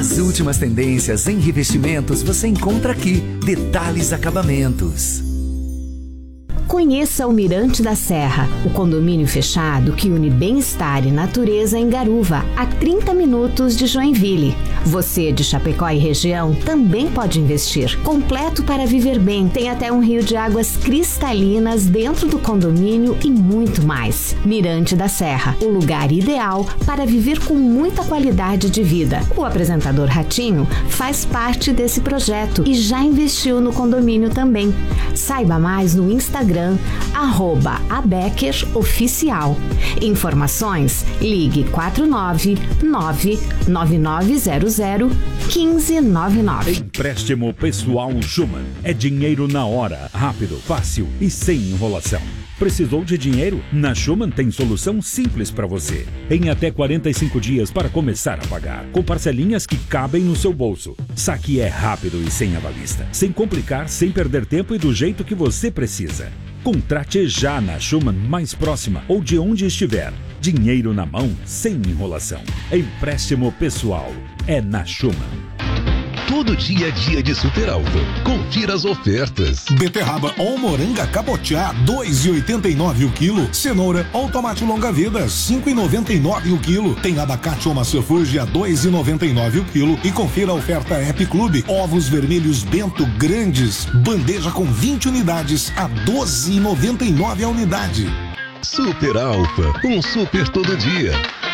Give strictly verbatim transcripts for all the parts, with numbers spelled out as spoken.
As últimas tendências em revestimentos você encontra aqui. Detalhes Acabamentos. Conheça o Mirante da Serra, o condomínio fechado que une bem-estar e natureza em Garuva, a trinta minutos de Joinville. Você de Chapecó e região também pode investir. Completo para viver bem, tem até um rio de águas cristalinas dentro do condomínio e muito mais. Mirante da Serra, o lugar ideal para viver com muita qualidade de vida. O apresentador Ratinho faz parte desse projeto e já investiu no condomínio também. Saiba mais no Instagram arroba Abecker Oficial. Informações, ligue quatro nove nove nove nove zero zero um cinco nove nove. Empréstimo Pessoal Schumann. É dinheiro na hora, rápido, fácil e sem enrolação. Precisou de dinheiro? Na Schumann tem solução simples para você. Em até quarenta e cinco dias para começar a pagar, com parcelinhas que cabem no seu bolso. Saque é rápido e sem avalista, sem complicar, sem perder tempo e do jeito que você precisa. Contrate já na Schumann mais próxima ou de onde estiver. Dinheiro na mão, sem enrolação. Empréstimo pessoal é na Schumann. Todo dia é dia de Super Alfa. Confira as ofertas. Beterraba ou moranga cabotiá, dois reais e oitenta e nove centavos o quilo. Cenoura ou tomate longa-vida, cinco reais e noventa e nove centavos o quilo. Tem abacate ou maçã fuji a dois reais e noventa e nove centavos o quilo. E confira a oferta App Clube. Ovos vermelhos Bento grandes. Bandeja com vinte unidades a doze reais e noventa e nove centavos a unidade. Super Alfa, um super todo dia.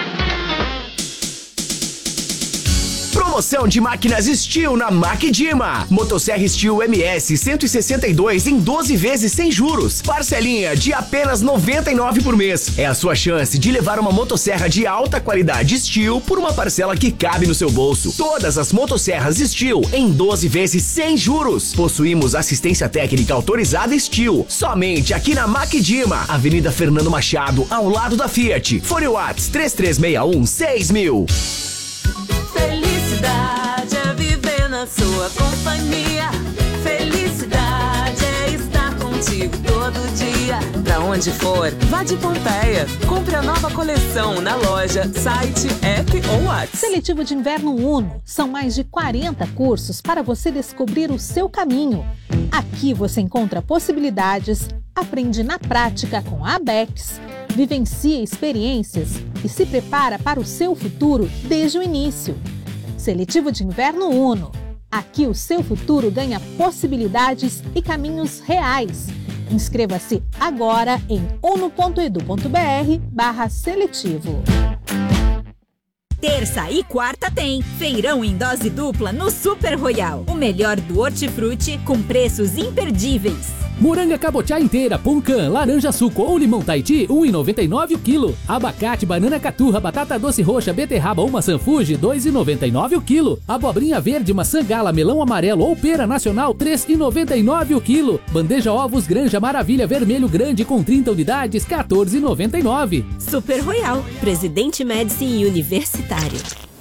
Promoção de máquinas Steel na Macdima. Motosserra Steel M S cento e sessenta e dois em doze vezes sem juros. Parcelinha de apenas noventa e nove reais por mês. É a sua chance de levar uma motosserra de alta qualidade Steel por uma parcela que cabe no seu bolso. Todas as motosserras Steel em doze vezes sem juros. Possuímos assistência técnica autorizada Steel. Somente aqui na Macdima, Avenida Fernando Machado, ao lado da Fiat. Fone Whats três três seis um seis mil. Felicidade é viver na sua companhia. Felicidade é estar contigo todo dia. Pra onde for, vá de Pompeia. Compre a nova coleção na loja, site, app ou WhatsApp. Seletivo de Inverno Uno. São mais de quarenta cursos para você descobrir o seu caminho. Aqui você encontra possibilidades, aprende na prática com a Abex, vivencia experiências e se prepara para o seu futuro desde o início. Seletivo de Inverno Uno. Aqui o seu futuro ganha possibilidades e caminhos reais. Inscreva-se agora em uno ponto edu ponto br barra seletivo. Terça e quarta tem feirão em dose dupla no Super Royal. O melhor do hortifruti com preços imperdíveis. Moranga cabotiá inteira, Puncan, laranja suco ou limão Tahiti, um real e noventa e nove centavos o quilo. Abacate, banana caturra, batata doce roxa, beterraba ou maçã fuji, dois reais e noventa e nove centavos o quilo. Abobrinha verde, maçã gala, melão amarelo ou pera nacional, três reais e noventa e nove centavos o quilo. Bandeja ovos Granja Maravilha vermelho grande com trinta unidades, quatorze reais e noventa e nove centavos. Super Royal, Presidente Médici e Universitário.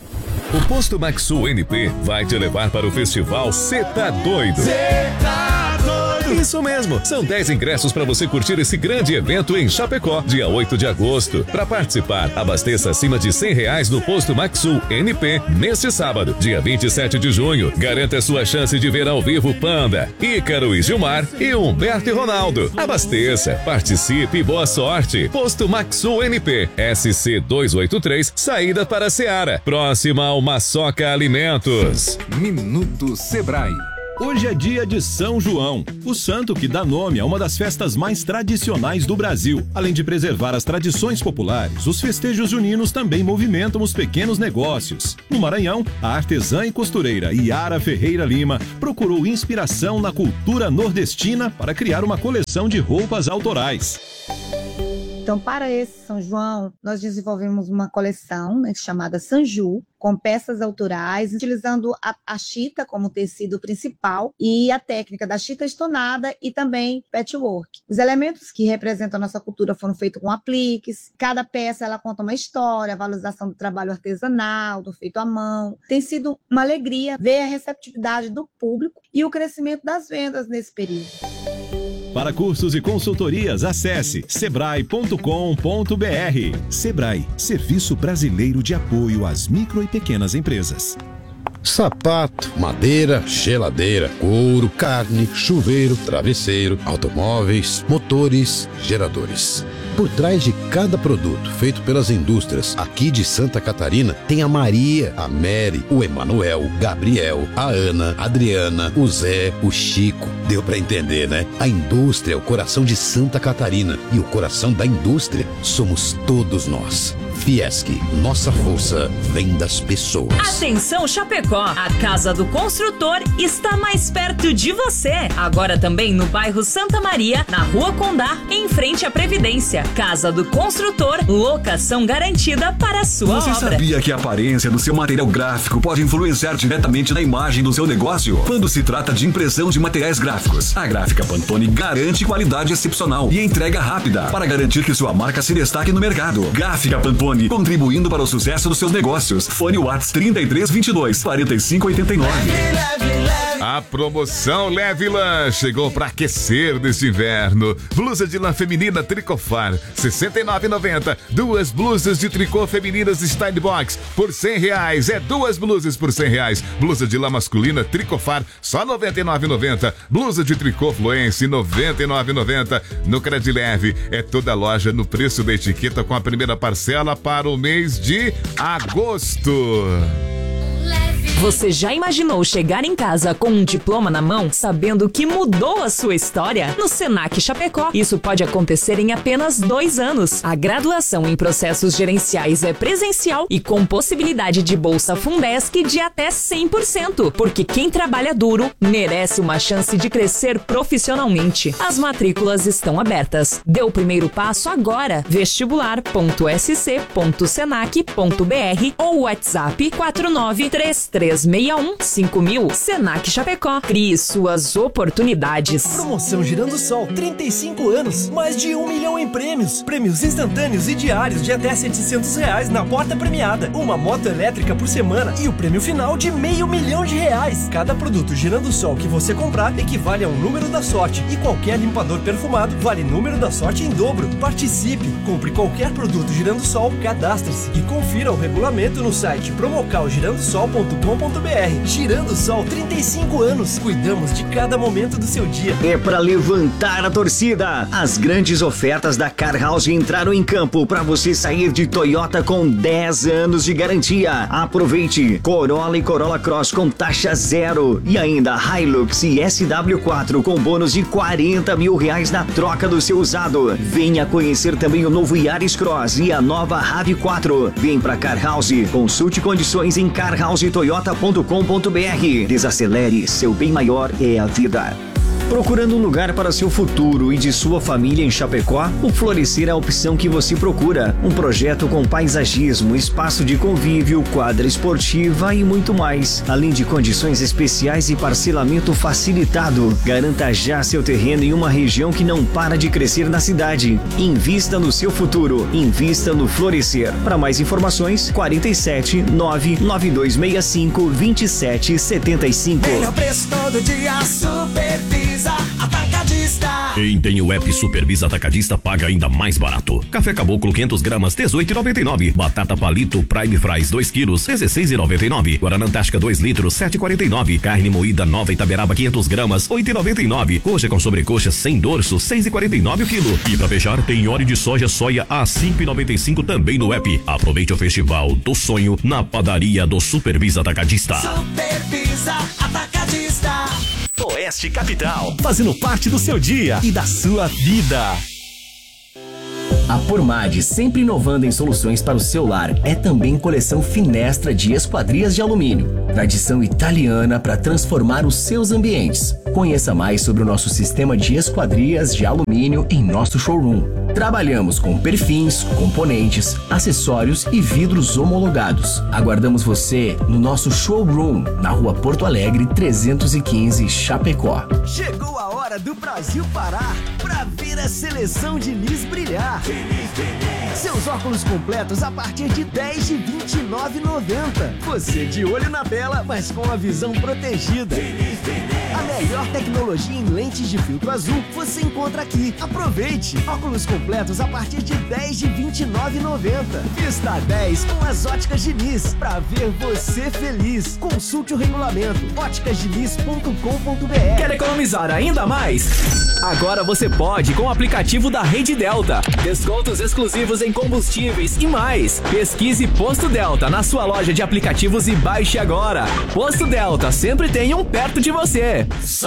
O Posto Maxsul N P vai te levar para o festival Cê Tá Doido. Cê tá doido. Isso mesmo, são dez ingressos para você curtir esse grande evento em Chapecó, dia oito de agosto. Para participar, abasteça acima de cem reais no Posto Maxsul N P neste sábado, dia vinte e sete de junho. Garanta sua chance de ver ao vivo Panda, Ícaro e Gilmar e Humberto e Ronaldo. Abasteça, participe e boa sorte. Posto Maxsul N P, S C duzentos e oitenta e três, saída para Seara, próxima ao Maçoca Alimentos. Minuto Sebrae. Hoje é dia de São João, o santo que dá nome a uma das festas mais tradicionais do Brasil. Além de preservar as tradições populares, os festejos juninos também movimentam os pequenos negócios. No Maranhão, a artesã e costureira Yara Ferreira Lima procurou inspiração na cultura nordestina para criar uma coleção de roupas autorais. Então, para esse São João, nós desenvolvemos uma coleção, né, chamada Sanju, com peças autorais, utilizando a, a chita como tecido principal e a técnica da chita estonada e também patchwork. Os elementos que representam a nossa cultura foram feitos com apliques. Cada peça ela conta uma história, a valorização do trabalho artesanal, do feito à mão. Tem sido uma alegria ver a receptividade do público e o crescimento das vendas nesse período. Para cursos e consultorias, acesse sebrae ponto com ponto br. Sebrae, Serviço Brasileiro de Apoio às Micro e Pequenas Empresas. Sapato, madeira, geladeira, couro, carne, chuveiro, travesseiro, automóveis, motores, geradores. Por trás de cada produto feito pelas indústrias aqui de Santa Catarina, tem a Maria, a Mary, o Emanuel, Gabriel, a Ana, a Adriana, o Zé, o Chico. Deu pra entender, né? A indústria é o coração de Santa Catarina e o coração da indústria somos todos nós. Fiesc, nossa força vem das pessoas. Atenção Chapecó, a Casa do Construtor está mais perto de você. Agora também no bairro Santa Maria, na Rua Condá, em frente à Previdência. Casa do Construtor, locação garantida para a sua Você obra. Você sabia que a aparência do seu material gráfico pode influenciar diretamente na imagem do seu negócio? Quando se trata de impressão de materiais gráficos, a Gráfica Pantone garante qualidade excepcional e entrega rápida para garantir que sua marca se destaque no mercado. Gráfica Pantone, contribuindo para o sucesso dos seus negócios. Fone Whats trinta e três, vinte e dois, quarenta e cinco, oitenta e nove. A promoção Leve Lã chegou para aquecer neste inverno. Blusa de lã feminina Tricofar, sessenta e nove reais e noventa centavos. Duas blusas de tricô femininas Style Box por cem reais. É duas blusas por cem reais. Blusa de lã masculina Tricofar, só noventa e nove reais e noventa centavos. Blusa de tricô Fluence, noventa e nove reais e noventa centavos. No Credileve, é toda loja no preço da etiqueta com a primeira parcela para o mês de agosto. Você já imaginou chegar em casa com um diploma na mão, sabendo que mudou a sua história? No Senac Chapecó, isso pode acontecer em apenas dois anos. A graduação em processos gerenciais é presencial e com possibilidade de bolsa Fundesc de até cem por cento, porque quem trabalha duro merece uma chance de crescer profissionalmente. As matrículas estão abertas. Dê o primeiro passo agora. vestibular ponto s c ponto senac ponto b r ou WhatsApp quatro nove três três seis um cinco mil. Senac Chapecó. Crie suas oportunidades. Promoção Girando Sol, trinta e cinco anos, mais de um milhão em prêmios. Prêmios instantâneos e diários de até setecentos reais na porta premiada. Uma moto elétrica por semana e o prêmio final de meio milhão de reais. Cada produto Girando Sol que você comprar equivale a um número da sorte e qualquer limpador perfumado vale número da sorte em dobro. Participe, compre qualquer produto Girando Sol, cadastre-se e confira o regulamento no site promocal girando sol ponto com ponto b r. Girando Sol, trinta e cinco anos. Cuidamos de cada momento do seu dia. É para levantar a torcida. As grandes ofertas da Car House entraram em campo para você sair de Toyota com dez anos de garantia. Aproveite. Corolla e Corolla Cross com taxa zero. E ainda Hilux e S W quatro com bônus de quarenta mil reais na troca do seu usado. Venha conhecer também o novo Yaris Cross e a nova RAV quatro. Vem pra Car House. Consulte condições em car house toyota ponto com ponto b r. Desacelere, seu bem maior é a vida. Procurando um lugar para seu futuro e de sua família em Chapecó? O Florescer é a opção que você procura. Um projeto com paisagismo, espaço de convívio, quadra esportiva e muito mais. Além de condições especiais e parcelamento facilitado. Garanta já seu terreno em uma região que não para de crescer na cidade. Invista no seu futuro. Invista no Florescer. Para mais informações, quarenta e sete, nove nove dois seis cinco, vinte e sete setenta e cinco. Melhor preço todo dia, Supervisa Atacadista. Quem tem o app Supervisa Atacadista paga ainda mais barato. Café Caboclo quinhentas gramas, dezoito reais e noventa e nove centavos. Batata Palito Prime Fries dois quilos, dezesseis reais e noventa e nove centavos. Guaraná Antártica dois litros, sete reais e quarenta e nove centavos. Carne moída Nova Itaberaba quinhentas gramas, oito reais e noventa e nove centavos. Coxa com sobrecoxa sem dorso, seis reais e quarenta e nove centavos o quilo. E pra fechar, tem óleo de soja soia a cinco reais e noventa e cinco centavos também no app. Aproveite o Festival do Sonho na padaria do Supervisa Atacadista. Supervisa Atacadista. Oeste Capital, fazendo parte do seu dia e da sua vida. A Pormad, sempre inovando em soluções para o seu lar, é também coleção Finestra de esquadrias de alumínio. Tradição italiana para transformar os seus ambientes. Conheça mais sobre o nosso sistema de esquadrias de alumínio em nosso showroom. Trabalhamos com perfins, componentes, acessórios e vidros homologados. Aguardamos você no nosso showroom, na Rua Porto Alegre, trezentos e quinze, Chapecó. Chegou a hora do Brasil parar pra ver a seleção de Lis brilhar. Seus óculos completos a partir de dez de vinte e nove reais e noventa centavos. Você de olho na tela, mas com a visão protegida. A melhor tecnologia em lentes de filtro azul você encontra aqui. Aproveite! Óculos completos a partir de dez de vinte e nove reais e noventa centavos. Vista dez com as Óticas Diniz. Pra ver você feliz. Consulte o regulamento. óticas diniz ponto com ponto b r. Quer economizar ainda mais? Agora você pode com o aplicativo da Rede Delta. Descontos exclusivos em combustíveis e mais. Pesquise Posto Delta na sua loja de aplicativos e baixe agora. Posto Delta, sempre tem um perto de você.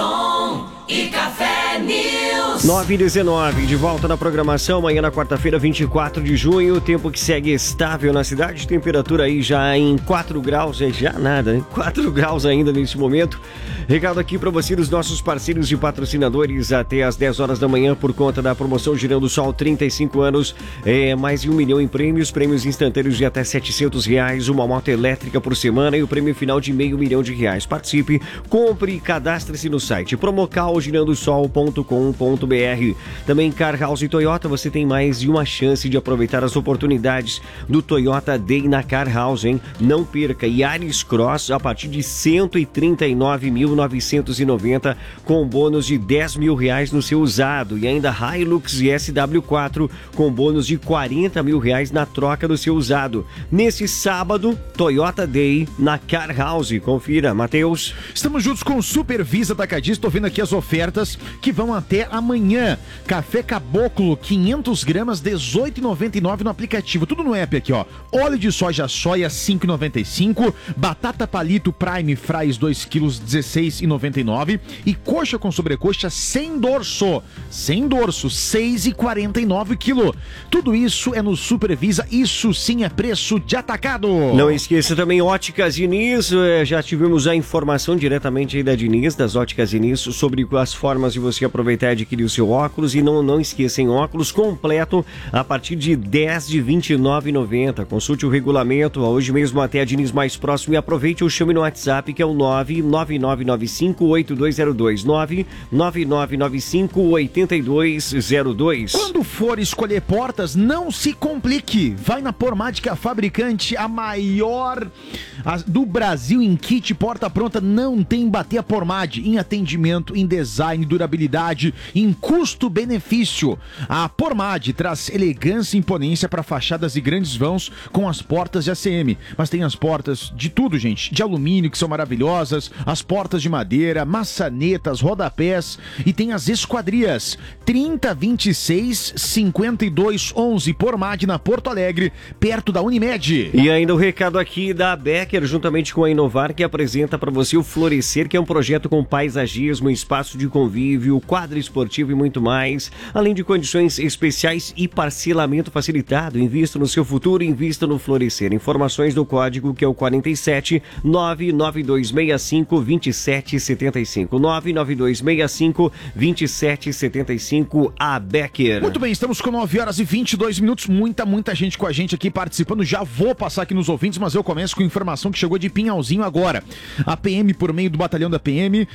Som e Café News. nove e dezenove, de volta na programação, amanhã na quarta-feira, vinte e quatro de junho, tempo que segue estável na cidade, temperatura aí já em quatro graus, é já nada, né? quatro graus ainda nesse momento. Recado aqui para você dos nossos parceiros e patrocinadores até às dez horas da manhã por conta da promoção Girando Sol trinta e cinco anos, é, mais de um milhão em prêmios, prêmios instantâneos de até setecentos reais, uma moto elétrica por semana e o prêmio final de meio milhão de reais. Participe, compre e cadastre-se no site promocal girando sol ponto com ponto b r. Também Car House e Toyota, você tem mais de uma chance de aproveitar as oportunidades do Toyota Day na Car House, hein? Não perca, Yaris Cross a partir de cento e trinta e nove mil novecentos e noventa com bônus de dez mil reais no seu usado e ainda Hilux e S W quatro com bônus de quarenta mil reais na troca do seu usado. Nesse sábado, Toyota Day na Car House. Confira, Matheus. Estamos juntos com o Super Visa Atacadista, estou vendo aqui as ofertas que vão até amanhã. Café Caboclo, quinhentas gramas, dezoito reais e noventa e nove centavos no aplicativo. Tudo no app aqui, ó. Óleo de soja soia, cinco reais e noventa e cinco centavos. Batata palito Prime Fries, dois quilos, dezesseis reais e noventa e nove centavos. E coxa com sobrecoxa sem dorso. Sem dorso, seis reais e quarenta e nove centavos quilo. Tudo isso é no Super Visa. Isso sim é preço de atacado. Não esqueça também Óticas Diniz. Já tivemos a informação diretamente aí da Diniz, das Óticas Diniz, sobre as formas de você aproveitar e adquirir o seu óculos. E não, não esqueça, em óculos completo a partir de dez de vinte e nove reais e noventa centavos. Consulte o regulamento hoje mesmo até a Diniz mais próximo e aproveite ou chame no WhatsApp que é o nove nove nove nove cinco oito dois zero dois, nove nove nove nove cinco oito dois zero dois. Quando for escolher portas, não se complique. Vai na Pormática, fabricante a maior a, do Brasil em kit porta pronta. Não tem bater a Pormad em atendimento, em design, durabilidade, em custo-benefício. A Pormad traz elegância e imponência para fachadas e grandes vãos com as portas de A C M. Mas tem as portas de tudo, gente. De alumínio, que são maravilhosas, as portas de madeira, maçanetas, rodapés e tem as esquadrias. trinta, vinte e seis, cinquenta e dois, onze Pormad na Porto Alegre, perto da Unimed. E ainda o recado aqui da Becker, juntamente com a Inovar, que apresenta para você o Florescer, que é um projeto com paisagismo, espaço de convívio, quadra esportivo e muito mais, além de condições especiais e parcelamento facilitado. Invista no seu futuro, invista no Florescer. Informações do código que é o quarenta e sete, nove nove dois seis cinco, dois sete sete cinco, nove nove dois seis cinco, dois sete sete cinco, a Becker. Muito bem, estamos com nove horas e vinte e dois minutos, muita, muita gente com a gente aqui participando. Já vou passar aqui nos ouvintes, mas eu começo com informação que chegou de Pinhalzinho agora. A P M, por meio do batalhão da P M,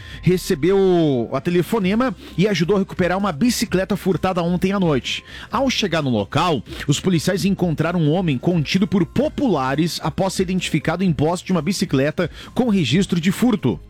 recebeu a telefonema e ajudou a recuperar uma bicicleta furtada ontem à noite. Ao chegar no local, os policiais encontraram um homem contido por populares após ser identificado em posse de uma bicicleta com registro de furto.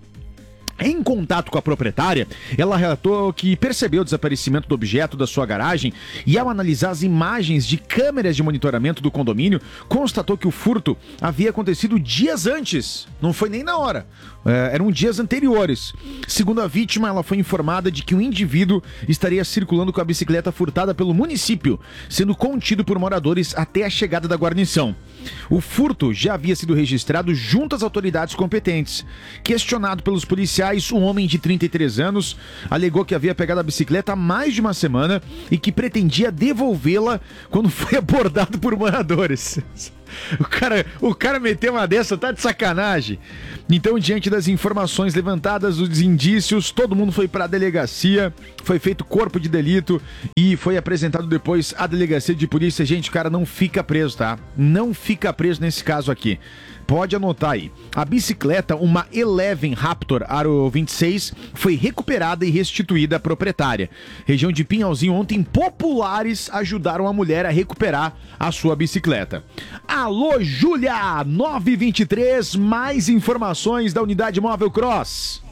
Em contato com a proprietária, ela relatou que percebeu o desaparecimento do objeto da sua garagem e, ao analisar as imagens de câmeras de monitoramento do condomínio, constatou que o furto havia acontecido dias antes. Não foi nem na hora. É, eram dias anteriores. Segundo a vítima, ela foi informada de que um indivíduo estaria circulando com a bicicleta furtada pelo município, sendo contido por moradores até a chegada da guarnição. O furto já havia sido registrado junto às autoridades competentes. Questionado pelos policiais, um homem de trinta e três anos alegou que havia pegado a bicicleta há mais de uma semana e que pretendia devolvê-la quando foi abordado por moradores. O cara, o cara meteu uma dessa, tá de sacanagem. Então, diante das informações levantadas, os indícios, todo mundo foi para a delegacia, foi feito corpo de delito e foi apresentado depois à delegacia de polícia. Gente, o cara não fica preso, tá? Não fica preso nesse caso aqui. Pode anotar aí. A bicicleta, uma Eleven Raptor Aro vinte e seis, foi recuperada e restituída à proprietária. Região de Pinhalzinho, ontem populares ajudaram a mulher a recuperar a sua bicicleta. Alô, Júlia! nove e vinte e três, mais informações da Unidade Móvel Cross.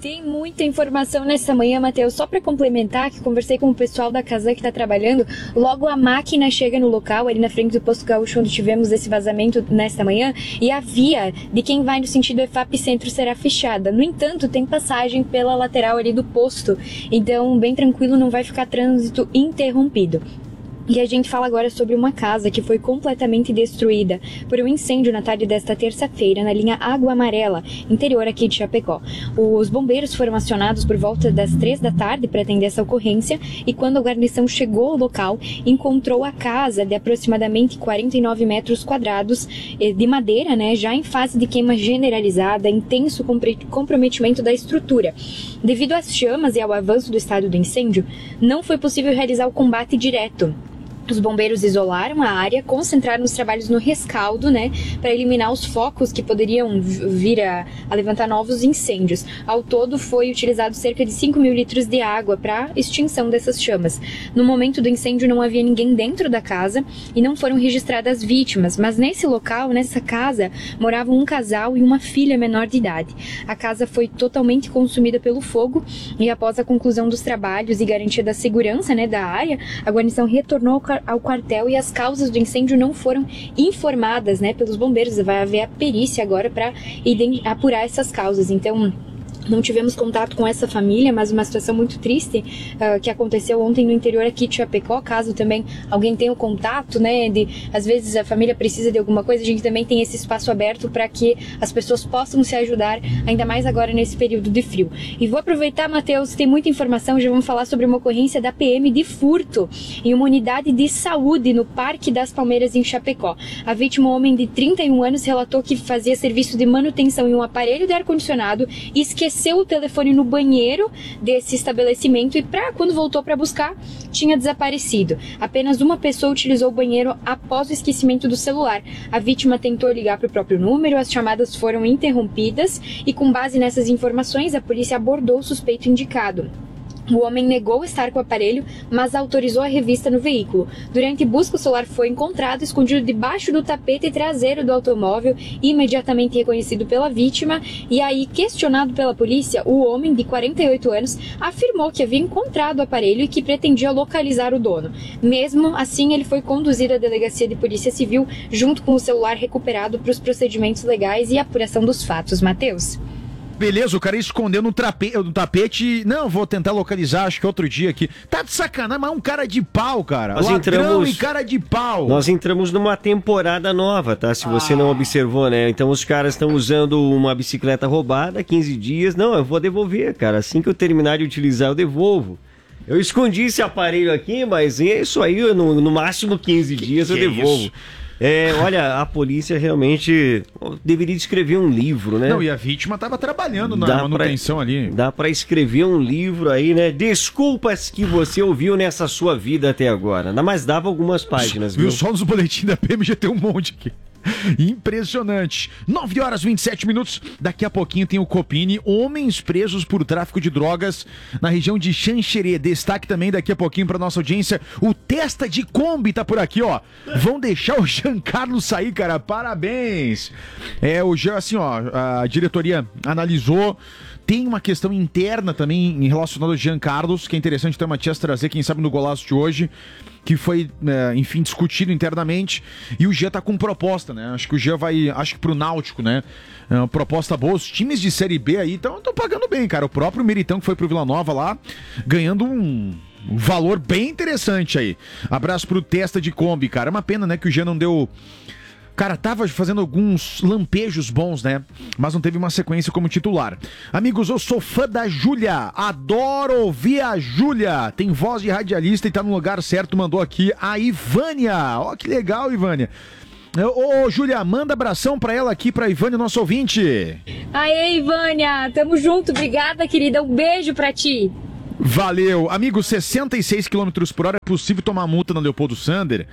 Tem muita informação nessa manhã, Matheus. Só para complementar, que conversei com o pessoal da Casan que está trabalhando, logo a máquina chega no local, ali na frente do Posto Gaúcho, onde tivemos esse vazamento nesta manhã, e a via de quem vai no sentido E F A P Centro será fechada. No entanto, tem passagem pela lateral ali do posto, então bem tranquilo, não vai ficar trânsito interrompido. E a gente fala agora sobre uma casa que foi completamente destruída por um incêndio na tarde desta terça-feira na linha Água Amarela, interior aqui de Chapecó. Os bombeiros foram acionados por volta das três da tarde para atender essa ocorrência e quando a guarnição chegou ao local, encontrou a casa de aproximadamente quarenta e nove metros quadrados de madeira, né, já em fase de queima generalizada, intenso comprometimento da estrutura. Devido às chamas e ao avanço do estado do incêndio, não foi possível realizar o combate direto. Os bombeiros isolaram a área, concentraram os trabalhos no rescaldo, né, para eliminar os focos que poderiam vir a, a levantar novos incêndios. Ao todo, foi utilizado cerca de cinco mil litros de água para extinção dessas chamas. No momento do incêndio, não havia ninguém dentro da casa e não foram registradas vítimas, mas nesse local, nessa casa, moravam um casal e uma filha menor de idade. A casa foi totalmente consumida pelo fogo e após a conclusão dos trabalhos e garantia da segurança, né, da área, a guarnição retornou ao ao quartel e as causas do incêndio não foram informadas, né, pelos bombeiros. Vai haver a perícia agora para apurar essas causas. Então, não tivemos contato com essa família, mas uma situação muito triste uh, que aconteceu ontem no interior aqui de Chapecó. Caso também alguém tenha o contato, né, de, às vezes a família precisa de alguma coisa, a gente também tem esse espaço aberto para que as pessoas possam se ajudar, ainda mais agora nesse período de frio. E vou aproveitar, Matheus, tem muita informação, já vamos falar sobre uma ocorrência da P M de furto em uma unidade de saúde no Parque das Palmeiras em Chapecó. A vítima, um homem de trinta e um anos, relatou que fazia serviço de manutenção em um aparelho de ar-condicionado e esqueceu esqueceu o telefone no banheiro desse estabelecimento e pra, quando voltou para buscar, tinha desaparecido. Apenas uma pessoa utilizou o banheiro após o esquecimento do celular. A vítima tentou ligar para o próprio número, as chamadas foram interrompidas e, com base nessas informações, a polícia abordou o suspeito indicado. O homem negou estar com o aparelho, mas autorizou a revista no veículo. Durante busca, o celular foi encontrado escondido debaixo do tapete traseiro do automóvel, imediatamente reconhecido pela vítima. E aí, questionado pela polícia, o homem, de quarenta e oito anos, afirmou que havia encontrado o aparelho e que pretendia localizar o dono. Mesmo assim, ele foi conduzido à delegacia de polícia civil, junto com o celular recuperado para os procedimentos legais e apuração dos fatos. Matheus? Beleza, o cara escondeu no, trape... no tapete. Não, vou tentar localizar, acho que outro dia aqui. Tá de sacanagem, mas é um cara de pau, cara. Nós Ladrão entramos... e cara de pau. Nós entramos numa temporada nova, tá? Se você ah. não observou, né? Então os caras estão usando uma bicicleta roubada, quinze dias. Não, eu vou devolver, cara. Assim que eu terminar de utilizar, eu devolvo. Eu escondi esse aparelho aqui, mas é isso aí, no, no máximo quinze que dias que eu devolvo. É É, olha, a polícia realmente deveria escrever um livro, né? Não, e a vítima estava trabalhando na dá manutenção pra, ali. Dá pra escrever um livro aí, né? Desculpas que você ouviu nessa sua vida até agora. Mas dava algumas páginas, viu? Viu? Só nos boletins da P M já tem um monte aqui. Impressionante. nove horas e vinte e sete minutos. Daqui a pouquinho tem o Copini. Homens presos por tráfico de drogas na região de Xanxerê. Destaque também daqui a pouquinho para nossa audiência. O Testa de Kombi tá por aqui, ó. Vão deixar o Jean Carlos sair, cara. Parabéns. É, o Jean, assim, ó, a diretoria analisou. Tem uma questão interna também relacionada ao Jean Carlos, que é interessante ter o Matias trazer, quem sabe, no golaço de hoje, que foi, é, enfim, discutido internamente, e o Jean tá com proposta, né? Acho que o Jean vai, acho que pro Náutico, né? É uma proposta boa. Os times de Série B aí estão pagando bem, cara. O próprio Meritão, que foi pro Vila Nova lá, ganhando um valor bem interessante aí. Abraço pro Testa de Kombi, cara. É uma pena, né, que o Jean não deu... Cara, tava fazendo alguns lampejos bons, né? Mas não teve uma sequência como titular. Amigos, eu sou fã da Júlia. Adoro ouvir a Júlia. Tem voz de radialista e tá no lugar certo. Mandou aqui a Ivânia. Ó, que legal, Ivânia. Ô, ô, Júlia, manda abração pra ela aqui, pra Ivânia, nosso ouvinte. Aê, Ivânia. Tamo junto. Obrigada, querida. Um beijo pra ti. Valeu. Amigo, sessenta e seis quilômetros por hora. É possível tomar multa na Leopoldo Sander?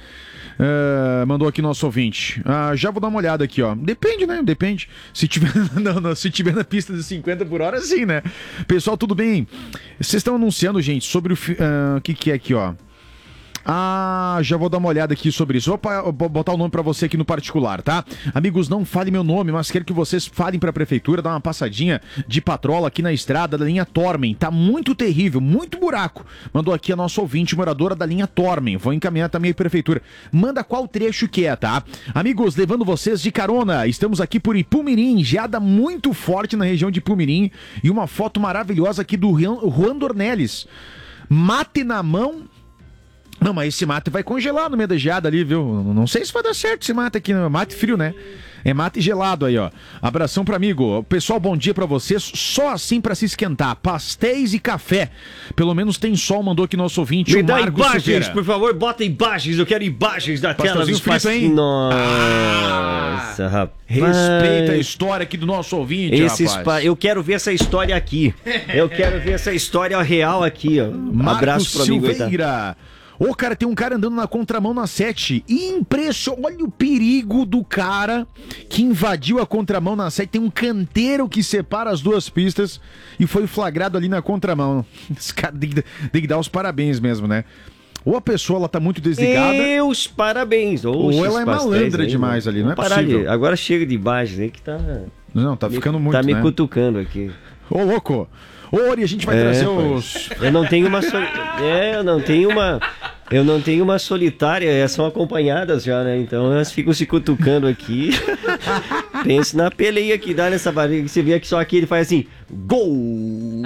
Uh, mandou aqui nosso ouvinte. Uh, já vou dar uma olhada aqui, ó. Depende, né? Depende. Se tiver, não, não, se tiver na pista de cinquenta por hora, sim, né? Pessoal, tudo bem? Vocês estão anunciando, gente, sobre o uh, que, que é aqui, ó. Ah, já vou dar uma olhada aqui sobre isso. Vou botar o nome pra você aqui no particular, tá? Amigos, não fale meu nome, mas quero que vocês falem pra prefeitura, dar uma passadinha de patrola aqui na estrada da linha Tormen. Tá muito terrível, muito buraco. Mandou aqui a nossa ouvinte, moradora da linha Tormen. Vou encaminhar também a prefeitura. Manda qual trecho que é, tá? Amigos, levando vocês de carona. Estamos aqui por Ipumirim, geada muito forte na região de Ipumirim. E uma foto maravilhosa aqui do Juan Dornelles. Mate na mão. Não, mas esse mate vai congelar no meio da geada ali, viu? Não sei se vai dar certo esse mate aqui, mate frio, né? É mate gelado aí, ó. Abração pra amigo. Pessoal, bom dia pra vocês. Só assim pra se esquentar. Pastéis e café. Pelo menos tem sol, mandou aqui nosso ouvinte. Me o dá Marcos imagens, Silveira. por favor, bota imagens. Eu quero imagens da tela Pastelzinho dos frito, pas- hein? Nossa, Ah, rapaz. Respeita a história aqui do nosso ouvinte, Esses rapaz. pa- Eu quero ver essa história aqui. Eu quero ver essa história real aqui, ó. Um Marcos abraço pro amigo aí, tá? Silveira. Ô, cara, tem um cara andando na contramão na sete. Impressionante. Olha o perigo do cara que invadiu a contramão na sete. Tem um canteiro que separa as duas pistas e foi flagrado ali na contramão. Esse cara tem que, tem que dar os parabéns mesmo, né? Ou a pessoa ela tá muito desligada. Meus parabéns. Ou Oxe, ela é pastéis malandra aí, demais mano. ali, não é Vamos parar possível. de- Agora chega de imagens aí que tá... Não, tá me- ficando muito, Tá me né? cutucando aqui. Ô, louco. Ô, Ori, a gente vai É, trazer pois. os... Eu não tenho uma... Soli... É, eu não tenho uma... Eu não tenho uma solitária, elas são acompanhadas já, né? Então elas ficam se cutucando aqui. Pense na peleia que dá nessa barriga. Você vê que só aqui ele faz assim... Gol!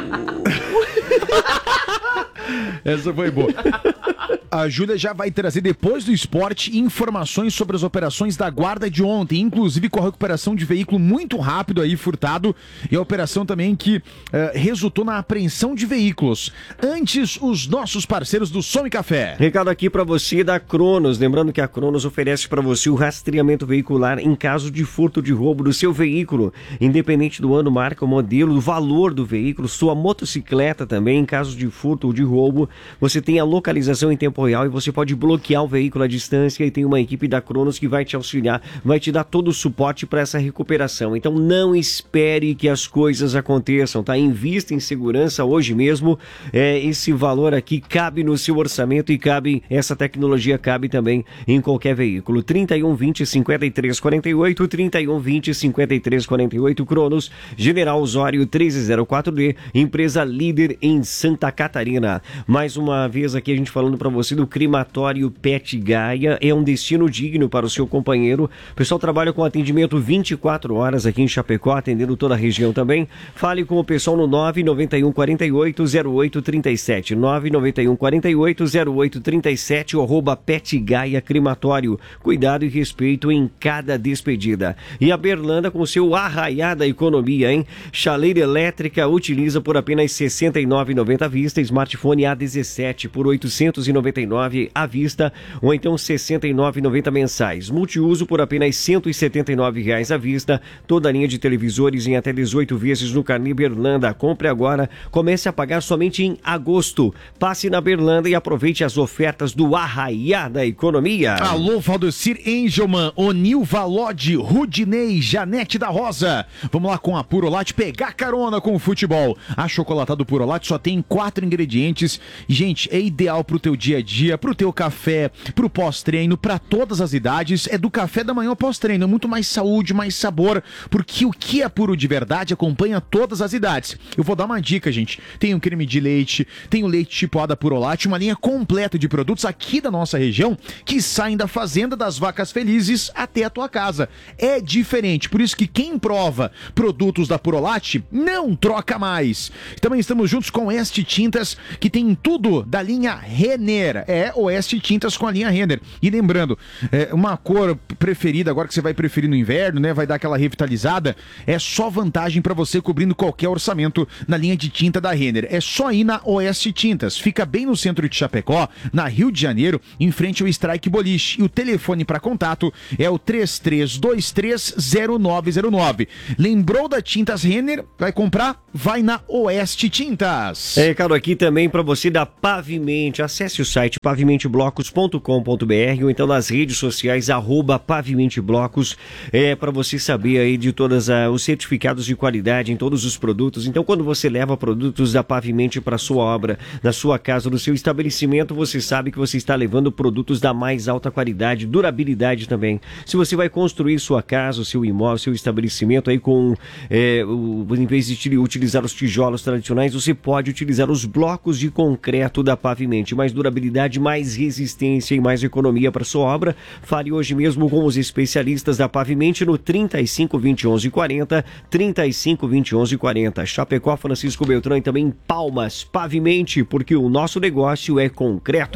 Essa foi boa. A Júlia já vai trazer, depois do esporte, informações sobre as operações da guarda de ontem, inclusive com a recuperação de veículo muito rápido aí, furtado, e a operação também que eh, resultou na apreensão de veículos. Antes, os nossos parceiros do Som e Café. Recado aqui pra você da Cronos. Lembrando que a Cronos oferece pra você o rastreamento veicular em caso de furto de roubo do seu veículo. Independente do ano, marca, o modelo, o valor do veículo, sua motocicleta também, em caso de furto ou de roubo, você tem a localização em tempo real e você pode bloquear o veículo à distância e tem uma equipe da Cronos que vai te auxiliar, vai te dar todo o suporte para essa recuperação. Então não espere que as coisas aconteçam, tá? Invista em segurança hoje mesmo. É, esse valor aqui cabe no seu orçamento e cabe, essa tecnologia cabe também em qualquer veículo. trinta e um, vinte, cinquenta e três, quarenta e oito, trinta e um, vinte, cinquenta e três, quarenta e oito, Cronos, General Osório treze zero quatro D, empresa líder em Santa Catarina. Mais uma vez aqui a gente falando para você do crematório Pet Gaia, é um destino digno para o seu companheiro. O pessoal trabalha com atendimento vinte e quatro horas aqui em Chapecó, atendendo toda a região também. Fale com o pessoal no nove nove um, quatro oito, zero oito três sete, nove nove um, quatro oito, zero oito três sete, arroba Pet Gaia Crematório. Cuidado e respeito em cada despedida. E a Berlanda com seu arraiada economia, hein? Chaleira elétrica utiliza por apenas sessenta e nove reais e noventa centavos à vista, smartphone A dezessete por oitocentos e noventa e nove reais à vista, ou então sessenta e nove reais e noventa centavos mensais. Multiuso por apenas cento e setenta e nove reais à vista, toda a linha de televisores em até dezoito vezes no Carnê Berlanda. Compre agora, comece a pagar somente em agosto. Passe na Berlanda e aproveite as ofertas do Arraiá da Economia. Alô, Valdecir Engelman, Onil Valode, Rudinei, Janete da Rosa. Vamos lá com a Purolate pegar carona com o futebol. A chocolatada Purolate só tem quatro ingredientes. Gente, é ideal pro teu dia a dia, pro teu café, pro pós-treino, pra todas as idades. É do café da manhã ao pós-treino. Muito mais saúde, mais sabor, porque o que é puro de verdade acompanha todas as idades. Eu vou dar uma dica, gente. Tem o creme de leite, tem o leite tipo A da Purolate, uma linha completa de produtos aqui da nossa região que saem da fazenda das vacas felizes até a tua casa. É diferente, por isso que quem prova produtos da Purolate não troca mais. Também estamos juntos com Oeste Tintas, que tem tudo da linha Renner. É Oeste Tintas com a linha Renner. E lembrando, é, uma cor preferida agora que você vai preferir no inverno, né? Vai dar aquela revitalizada. É só vantagem para você cobrindo qualquer orçamento na linha de tinta da Renner. É só ir na Oeste Tintas. Fica bem no centro de Chapecó, na Rio de Janeiro, em frente ao Strike Boliche. E o telefone para contato é o três três dois três zero nove zero nove. Lembrou da Tintas Renner? Vai comprar? vai na Oeste Tintas. É, Ricardo, aqui também para você da Pavimente. Acesse o site pavimenteblocos ponto com ponto b r ou então nas redes sociais, arroba pavimenteblocos, é, para você saber aí de todos uh, os certificados de qualidade em todos os produtos. Então, quando você leva produtos da Pavimente para sua obra, na sua casa, no seu estabelecimento, você sabe que você está levando produtos da mais alta qualidade, durabilidade também. Se você vai construir sua casa, o seu imóvel, seu estabelecimento aí com, é, o, em vez de utilizar os tijolos tradicionais, você pode utilizar os blocos de concreto da Pavimente. Mais durabilidade, mais resistência e mais economia para sua obra. Fale hoje mesmo com os especialistas da Pavimente no trinta e cinco, vinte, onze, quarenta, trinta e cinco, vinte, onze, quarenta. Chapecó, Francisco Beltrão e também Palmas. Pavimente, porque o nosso negócio é concreto.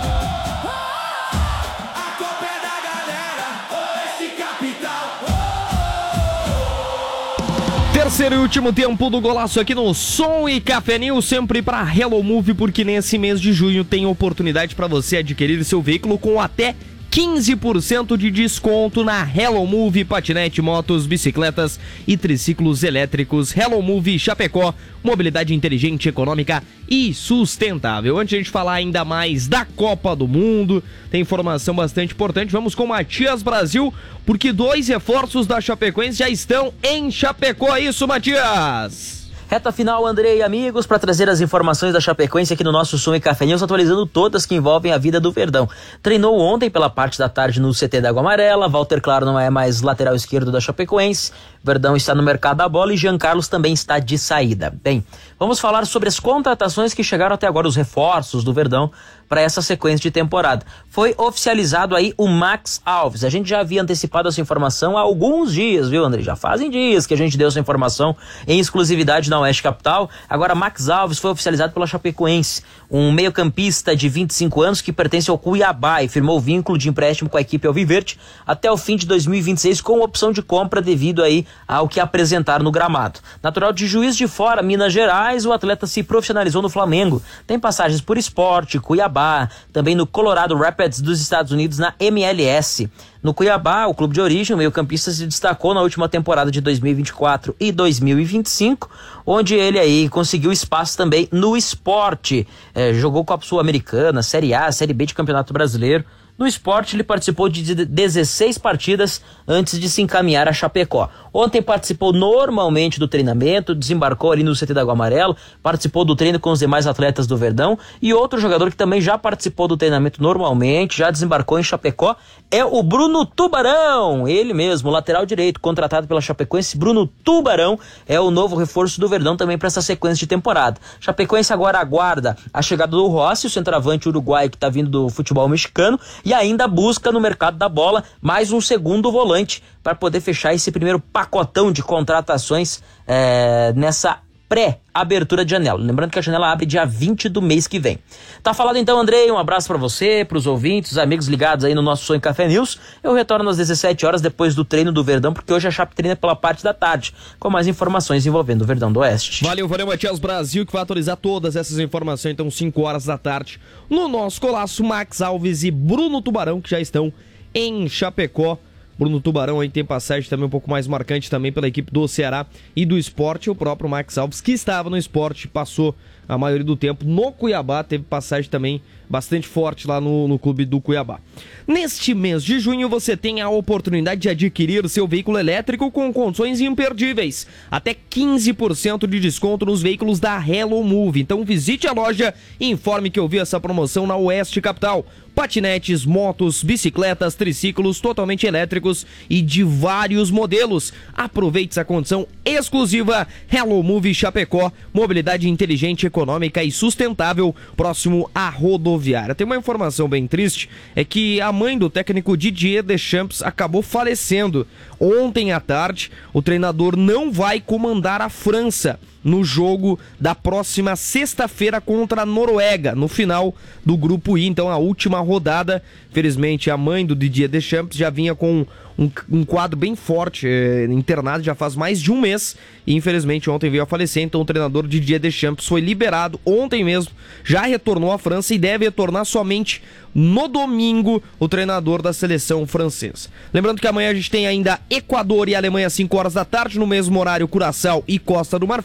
Terceiro e último tempo do golaço aqui no Som e Café News, sempre para Hello Move, porque nesse mês de junho tem oportunidade para você adquirir seu veículo com até quinze por cento de desconto na Hello Move, patinete, motos, bicicletas e triciclos elétricos. Hello Move Chapecó, mobilidade inteligente, econômica e sustentável. Antes de a gente falar ainda mais da Copa do Mundo, tem informação bastante importante, vamos com Matias Brasil, porque dois reforços da Chapecoense já estão em Chapecó. É isso, Matias! Reta final, André e amigos, para trazer as informações da Chapecoense aqui no nosso Som e Café News, atualizando todas que envolvem a vida do Verdão. Treinou ontem pela parte da tarde no C T da Água Amarela, Walter Claro não é mais lateral esquerdo da Chapecoense, Verdão está no mercado da bola e Jean Carlos também está de saída. Bem, vamos falar sobre as contratações que chegaram até agora, os reforços do Verdão para essa sequência de temporada. Foi oficializado aí o Max Alves. A gente já havia antecipado essa informação há alguns dias, viu, André? Já fazem dias que a gente deu essa informação em exclusividade na Oeste Capital. Agora, Max Alves foi oficializado pela Chapecoense, um meio-campista de vinte e cinco anos que pertence ao Cuiabá e firmou vínculo de empréstimo com a equipe alviverde até o fim de dois mil e vinte e seis com opção de compra devido aí ao que apresentaram no gramado. Natural de Juiz de Fora, Minas Gerais, o atleta se profissionalizou no Flamengo. Tem passagens por Sport, Cuiabá, também no Colorado Rapids dos Estados Unidos na M L S. No Cuiabá, o clube de origem, o meio-campista se destacou na última temporada de dois mil e vinte e quatro e dois mil e vinte e cinco, onde ele aí conseguiu espaço também no Sport. É, jogou Copa Sul-Americana, Série A, Série B de Campeonato Brasileiro. No Sport, ele participou de dezesseis partidas antes de se encaminhar a Chapecó. Ontem participou normalmente do treinamento, desembarcou ali no C T da Água Amarela, participou do treino com os demais atletas do Verdão, e outro jogador que também já participou do treinamento normalmente, já desembarcou em Chapecó, é o Bruno Tubarão, ele mesmo, lateral direito, contratado pela Chapecoense. Bruno Tubarão é o novo reforço do Verdão também para essa sequência de temporada. Chapecoense agora aguarda a chegada do Rossi, o centroavante uruguaio que está vindo do futebol mexicano, e ainda busca no mercado da bola mais um segundo volante para poder fechar esse primeiro pacotão de contratações é, nessa pré-abertura de janela. Lembrando que a janela abre dia vinte do mês que vem. Tá falado então, Andrei, um abraço para você, para os ouvintes, os amigos ligados aí no nosso Som e Café News. Eu retorno às dezessete horas depois do treino do Verdão, porque hoje a Chape treina pela parte da tarde, com mais informações envolvendo o Verdão do Oeste. Valeu, valeu, Matias Brasil, que vai atualizar todas essas informações, então cinco horas da tarde, no nosso golaço. Max Alves e Bruno Tubarão, que já estão em Chapecó. Bruno Tubarão aí tem passagem também um pouco mais marcante também pela equipe do Ceará e do Sport. O próprio Max Alves, que estava no Sport, passou a maioria do tempo no Cuiabá, teve passagem também bastante forte lá no, no clube do Cuiabá. Neste mês de junho você tem a oportunidade de adquirir seu veículo elétrico com condições imperdíveis. Até quinze por cento de desconto nos veículos da Hello Move. Então visite a loja e informe que eu vi essa promoção na Oeste Capital. Patinetes, motos, bicicletas, triciclos totalmente elétricos e de vários modelos. Aproveite essa condição exclusiva. Hello Move Chapecó, mobilidade inteligente, econômica e sustentável, próximo à rodoviária. Tem uma informação bem triste, é que a mãe do técnico Didier Deschamps acabou falecendo. Ontem à tarde, o treinador não vai comandar a França no jogo da próxima sexta-feira contra a Noruega, no final do Grupo I, então a última rodada. Felizmente, a mãe do Didier Deschamps já vinha com um, um quadro bem forte, é, internado já faz mais de um mês, e infelizmente ontem veio a falecer. Então o treinador Didier Deschamps foi liberado ontem mesmo, já retornou à França e deve retornar somente no domingo, o treinador da seleção francesa. Lembrando que amanhã a gente tem ainda Equador e Alemanha às cinco horas da tarde, no mesmo horário Curaçao e Costa do Marfim.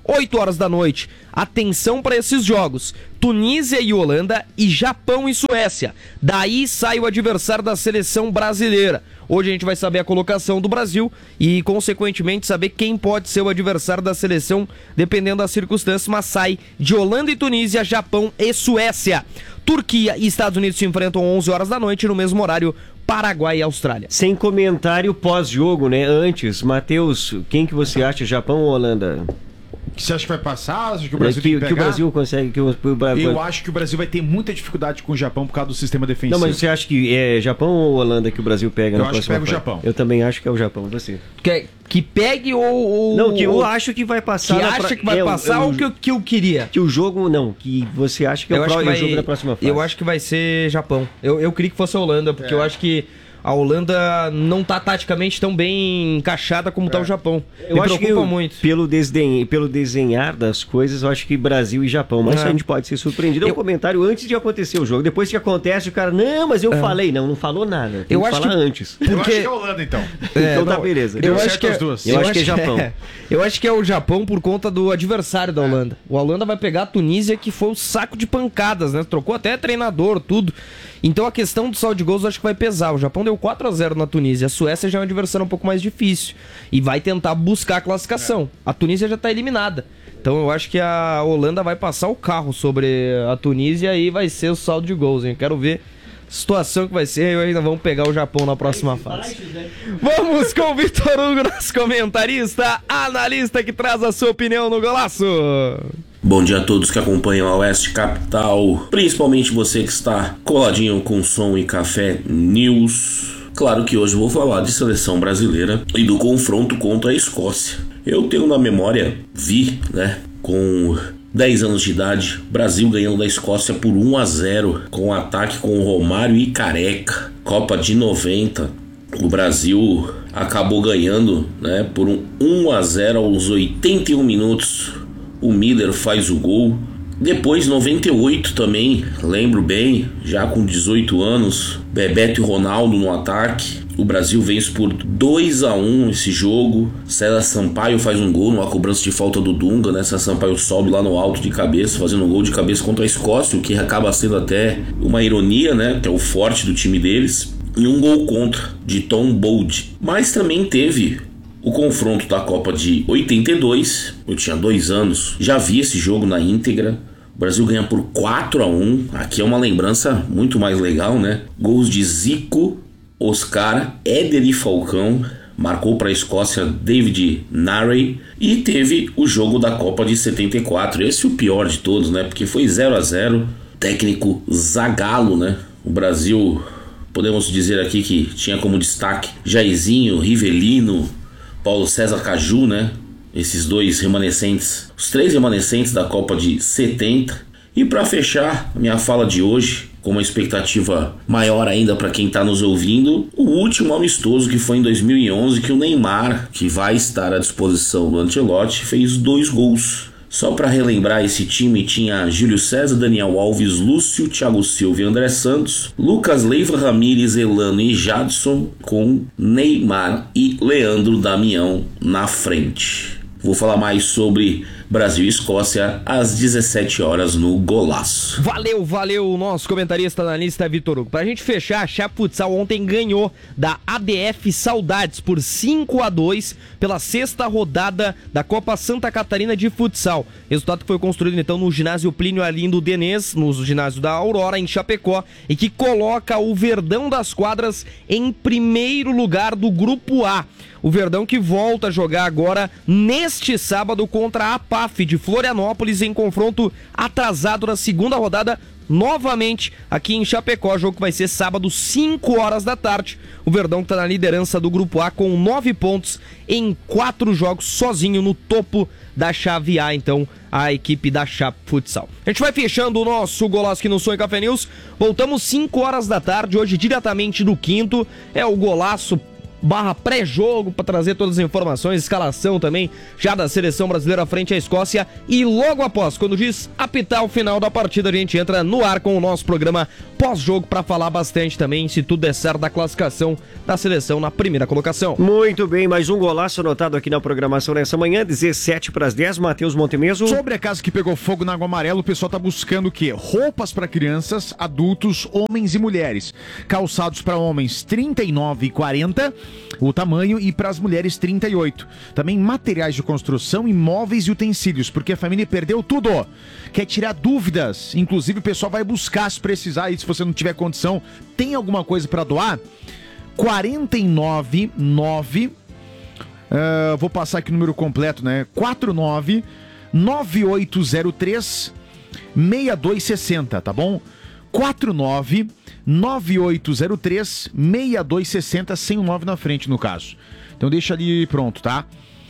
oito horas da noite. Atenção para esses jogos. Tunísia e Holanda e Japão e Suécia. Daí sai o adversário da seleção brasileira. Hoje a gente vai saber a colocação do Brasil e, consequentemente, saber quem pode ser o adversário da seleção, dependendo das circunstâncias, mas sai de Holanda e Tunísia, Japão e Suécia. Turquia e Estados Unidos se enfrentam onze horas da noite, no mesmo horário, Paraguai e Austrália. Sem comentário pós-jogo, né? Antes, Matheus, quem que você acha, Japão ou Holanda? Que você acha que vai passar? Acha que o Brasil é, que, tem que, que o Brasil consegue. Que o, o Brasil... Eu acho que o Brasil vai ter muita dificuldade com o Japão por causa do sistema defensivo. Não, mas você acha que é Japão ou Holanda que o Brasil pega eu na próxima fase? Eu acho que pega o Japão. Eu também acho que é o Japão, você. Que, que pegue ou, ou... Não, que eu acho que vai passar... Que acha pra... que vai é, passar eu, ou que eu, que eu queria? Que o jogo, não, que você acha que é o, pro... vai... o jogo da próxima fase. Eu acho que vai ser Japão. Eu, eu queria que fosse a Holanda, porque é. eu acho que a Holanda não tá taticamente tão bem encaixada como é. tá o Japão. Eu Me acho preocupa que eu, muito. Pelo, desden... pelo desenhar das coisas, eu acho que Brasil e Japão. Mas é. a gente pode ser surpreendido. É um eu... comentário antes de acontecer o jogo. Depois que acontece, o cara, não, mas eu é. falei. Não, não falou nada. Tem eu que acho falar que... antes. Porque... Eu acho que é a Holanda, então. É, então não, tá beleza. Eu, acho que, é... eu, eu acho que é Japão. É... Eu acho que é o Japão por conta do adversário da Holanda. O Holanda vai pegar a Tunísia, que foi o saco de pancadas, né? Trocou até treinador, tudo. Então a questão do saldo de gols eu acho que vai pesar. O Japão deu quatro a zero na Tunísia. A Suécia já é um adversário um pouco mais difícil. E vai tentar buscar a classificação. A Tunísia já está eliminada. Então eu acho que a Holanda vai passar o carro sobre a Tunísia e vai ser o saldo de gols, hein? Quero ver a situação que vai ser. E ainda vamos pegar o Japão na próxima fase. Vamos com o Vitor Hugo, nosso comentarista, analista que traz a sua opinião no Golaço. Bom dia a todos que acompanham a Oeste Capital, principalmente você que está coladinho com Som e Café News. Claro que hoje vou falar de seleção brasileira e do confronto contra a Escócia. Eu tenho na memória, vi, né, com dez anos de idade, Brasil ganhando da Escócia por um a zero, com um ataque com Romário e Careca. Copa de noventa, o Brasil acabou ganhando, né, por um um a zero aos oitenta e um minutos. O Miller faz o gol. Depois, noventa e oito também, lembro bem, já com dezoito anos, Bebeto e Ronaldo no ataque. O Brasil vence por dois a um esse jogo. César Sampaio faz um gol numa cobrança de falta do Dunga, né? César Sampaio sobe lá no alto de cabeça, fazendo um gol de cabeça contra a Escócia, o que acaba sendo até uma ironia, né? Que é o forte do time deles. E um gol contra, de Tom Bold. Mas também teve o confronto da Copa de oitenta e dois, eu tinha dois anos, já vi esse jogo na íntegra. O Brasil ganha por quatro a um, aqui é uma lembrança muito mais legal, né? Gols de Zico, Oscar, Éder e Falcão, marcou para a Escócia David Narey, e teve o jogo da Copa de setenta e quatro, esse é o pior de todos, né? Porque foi zero a zero, técnico Zagallo, né? O Brasil, podemos dizer aqui que tinha como destaque Jairzinho, Rivelino, Paulo César Caju, né? Esses dois remanescentes, os três remanescentes da Copa de setenta. E para fechar a minha fala de hoje, com uma expectativa maior ainda para quem está nos ouvindo, o último amistoso, que foi em dois mil e onze, que o Neymar, que vai estar à disposição do Ancelotti, fez dois gols. Só para relembrar, esse time tinha Júlio César, Daniel Alves, Lúcio, Thiago Silva e André Santos, Lucas Leiva, Ramírez, Elano e Jadson, com Neymar e Leandro Damião na frente. Vou falar mais sobre Brasil e Escócia às dezessete horas no Golaço. Valeu, valeu, nosso comentarista analista Vitor Hugo. Pra gente fechar, a Chape Futsal ontem ganhou da A D F Saudades por cinco a dois pela sexta rodada da Copa Santa Catarina de Futsal. Resultado que foi construído então no ginásio Plínio Arlindo Denês, no ginásio da Aurora em Chapecó, e que coloca o Verdão das Quadras em primeiro lugar do Grupo A. O Verdão que volta a jogar agora neste sábado contra a A P A F de Florianópolis em confronto atrasado na segunda rodada, novamente aqui em Chapecó. O jogo que vai ser sábado, cinco horas da tarde. O Verdão que está na liderança do Grupo A com nove pontos em quatro jogos, sozinho no topo da chave A, então, a equipe da Chape Futsal. A gente vai fechando o nosso Golaço aqui no Som e Café News. Voltamos cinco horas da tarde, hoje diretamente do Quinto. É o Golaço barra pré-jogo para trazer todas as informações, escalação também já da seleção brasileira frente à Escócia, e logo após, quando diz apitar o final da partida, a gente entra no ar com o nosso programa pós-jogo para falar bastante também, se tudo der certo, da classificação da seleção na primeira colocação. Muito bem, mais um golaço anotado aqui na programação nessa manhã, dezessete para as dez, Matheus Montemeso. Sobre a casa que pegou fogo na Água Amarela, o pessoal tá buscando o quê? Roupas para crianças, adultos, homens e mulheres. Calçados para homens trinta e nove e quarenta, o tamanho, e para as mulheres trinta e oito. Também materiais de construção, imóveis e utensílios, porque a família perdeu tudo. Quer tirar dúvidas? Inclusive o pessoal vai buscar se precisar, e se você não tiver condição, tem alguma coisa para doar? quarenta e nove nove, uh, vou passar aqui o número completo, né? quatro nove nove oito zero três seis dois seis zero, tá bom? quatro nove nove oito zero três seis dois seis zero, sem o nove na frente no caso. Então deixa ali pronto, tá?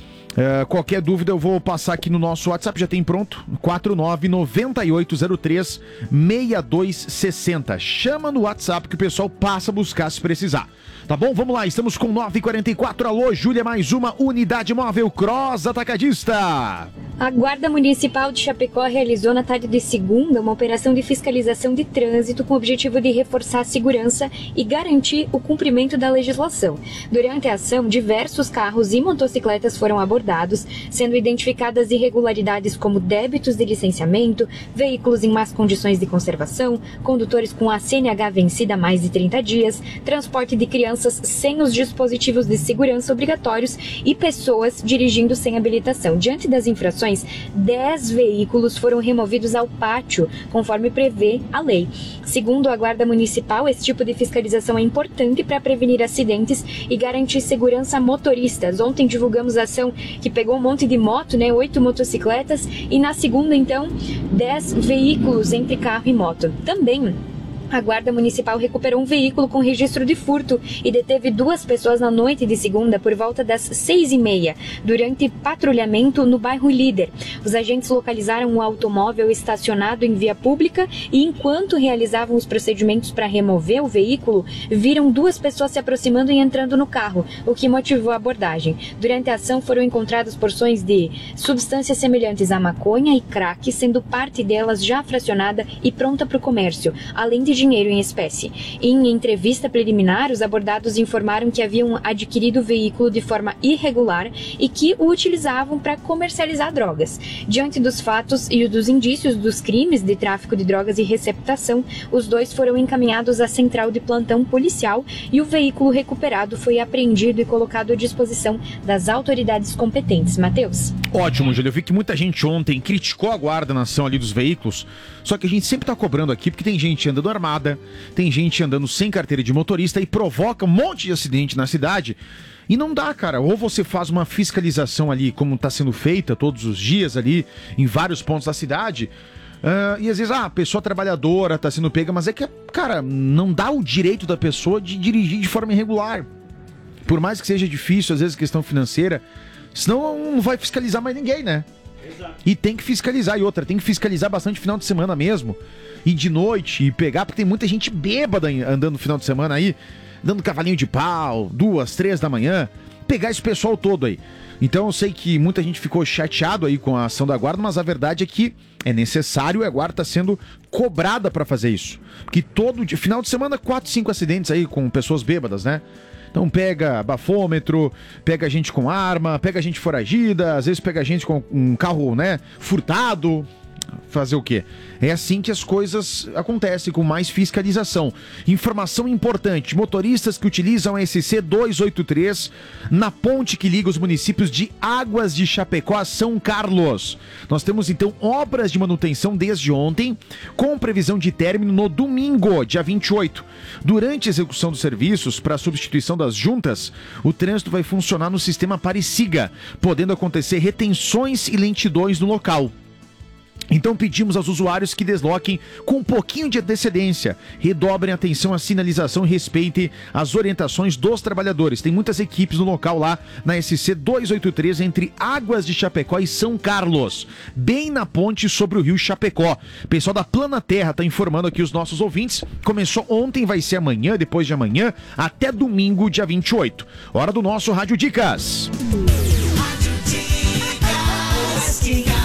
Uh, qualquer dúvida eu vou passar aqui no nosso WhatsApp, já tem pronto, quatro nove nove oito zero três seis dois seis zero. Chama no WhatsApp que o pessoal passa a buscar se precisar. Tá bom? Vamos lá, estamos com nove e quarenta e quatro. Alô, Júlia, mais uma unidade móvel Cross Atacadista. A Guarda Municipal de Chapecó realizou na tarde de segunda uma operação de fiscalização de trânsito com o objetivo de reforçar a segurança e garantir o cumprimento da legislação. Durante a ação, diversos carros e motocicletas foram abordados, sendo identificadas irregularidades como débitos de licenciamento, veículos em más condições de conservação, condutores com a C N H vencida há mais de trinta dias, transporte de crianças sem os dispositivos de segurança obrigatórios e pessoas dirigindo sem habilitação. Diante das infrações, dez veículos foram removidos ao pátio, conforme prevê a lei. Segundo a Guarda Municipal, esse tipo de fiscalização é importante para prevenir acidentes e garantir segurança a motoristas. Ontem divulgamos a ação que pegou um monte de moto, né, oito motocicletas, e na segunda, então, dez veículos entre carro e moto. Também a Guarda Municipal recuperou um veículo com registro de furto e deteve duas pessoas na noite de segunda por volta das seis e meia, durante patrulhamento no bairro Líder. Os agentes localizaram um automóvel estacionado em via pública e, enquanto realizavam os procedimentos para remover o veículo, viram duas pessoas se aproximando e entrando no carro, o que motivou a abordagem. Durante a ação foram encontradas porções de substâncias semelhantes a maconha e crack, sendo parte delas já fracionada e pronta para o comércio, além de dinheiro em espécie. Em entrevista preliminar, os abordados informaram que haviam adquirido o veículo de forma irregular e que o utilizavam para comercializar drogas. Diante dos fatos e dos indícios dos crimes de tráfico de drogas e receptação, os dois foram encaminhados à central de plantão policial e o veículo recuperado foi apreendido e colocado à disposição das autoridades competentes. Matheus? Ótimo, Júlio. Eu vi que muita gente ontem criticou a guarda na ação ali dos veículos, só que a gente sempre tá cobrando aqui porque tem gente andando armada, tem gente andando sem carteira de motorista e provoca um monte de acidente na cidade. E não dá, cara. Ou você faz uma fiscalização ali, como está sendo feita todos os dias ali, em vários pontos da cidade. Uh, e às vezes, ah, a pessoa trabalhadora está sendo pega, mas é que, cara, não dá o direito da pessoa de dirigir de forma irregular. Por mais que seja difícil, às vezes, questão financeira, senão não vai fiscalizar mais ninguém, né? Exato. E tem que fiscalizar. E outra, tem que fiscalizar bastante final de semana mesmo. E de noite, e pegar, porque tem muita gente bêbada andando no final de semana aí, dando cavalinho de pau, duas, três da manhã, pegar esse pessoal todo aí. Então eu sei que muita gente ficou chateado aí com a ação da guarda, mas a verdade é que é necessário e a guarda está sendo cobrada para fazer isso. Porque todo dia, final de semana, quatro, cinco acidentes aí com pessoas bêbadas, né? Então pega bafômetro, pega gente com arma, pega gente foragida, às vezes pega gente com um carro, né, furtado. Fazer o quê? É assim que as coisas acontecem, com mais fiscalização. Informação importante: motoristas que utilizam a S C duzentos e oitenta e três na ponte que liga os municípios de Águas de Chapecó a São Carlos. Nós temos então obras de manutenção desde ontem, com previsão de término no domingo, dia vinte e oito. Durante a execução dos serviços para a substituição das juntas, o trânsito vai funcionar no sistema Pare-Siga, podendo acontecer retenções e lentidões no local. Então pedimos aos usuários que desloquem com um pouquinho de antecedência, redobrem atenção à sinalização e respeitem as orientações dos trabalhadores. Tem muitas equipes no local lá na S C duzentos e oitenta e três entre Águas de Chapecó e São Carlos, bem na ponte sobre o rio Chapecó. O pessoal da Plana Terra está informando aqui os nossos ouvintes. Começou ontem, vai ser amanhã, depois de amanhã, até domingo, dia vinte e oito. Hora do nosso Rádio Dicas. Rádio Dicas.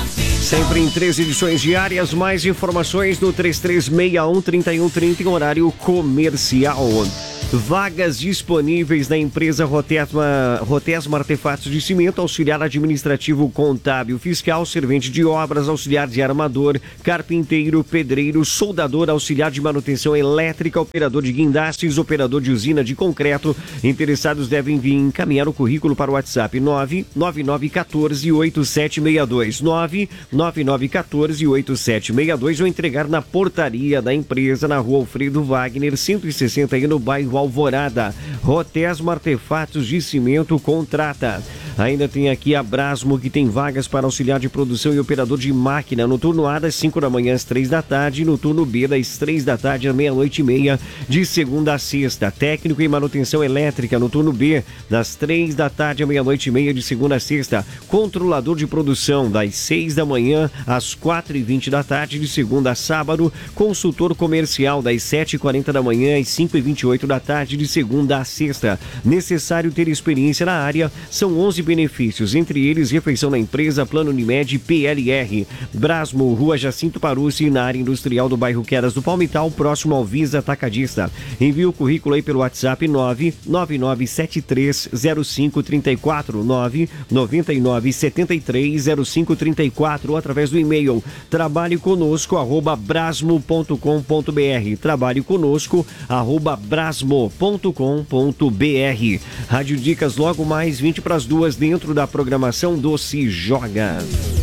Sempre em três edições diárias, mais informações no três três seis um, três um três zero em horário comercial. Vagas disponíveis na empresa Rotesma, Rotesma Artefatos de Cimento, auxiliar administrativo, contábil, fiscal, servente de obras, auxiliar de armador, carpinteiro, pedreiro, soldador, auxiliar de manutenção elétrica, operador de guindastes, operador de usina de concreto. Interessados devem vir encaminhar o currículo para o WhatsApp nove nove nove um quatro oito sete seis dois, nove nove nove um quatro oito sete seis dois, ou entregar na portaria da empresa na rua Alfredo Wagner, cento e sessenta, aí no bairro Alvorada. Rotesma Artefatos de Cimento contrata. Ainda tem aqui a Brasmo, que tem vagas para auxiliar de produção e operador de máquina no turno A das cinco da manhã às três da tarde, no turno B das três da tarde à meia-noite e meia, de segunda a sexta. Técnico em manutenção elétrica no turno B, das três da tarde à meia-noite e meia, de segunda a sexta. Controlador de produção das seis da manhã às quatro e vinte da tarde, de segunda a sábado. Consultor comercial das sete e quarenta da manhã às cinco e vinte e oito da tarde, de segunda a sexta. Necessário ter experiência na área. São onze benefícios, entre eles refeição na empresa, plano Unimed, P L R. Brasmo, Rua Jacinto Parucci, na área industrial do bairro Quedas do Palmital, próximo ao Visa Atacadista. Envie o currículo aí pelo WhatsApp nove nove nove sete três zero cinco três quatro, nove nove nove sete três zero cinco três quatro, ou através do e-mail trabalhe conosco arroba brasmo ponto com ponto br, trabalhe conosco arroba brasmo ponto com ponto br. Rádio Dicas logo mais vinte para as duas, dentro da programação do Se Joga.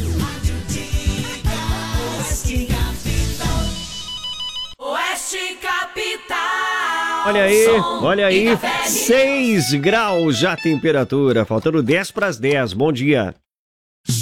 Oeste Capital. Olha aí, olha aí, seis graus já a temperatura, faltando dez para as dez. Bom dia.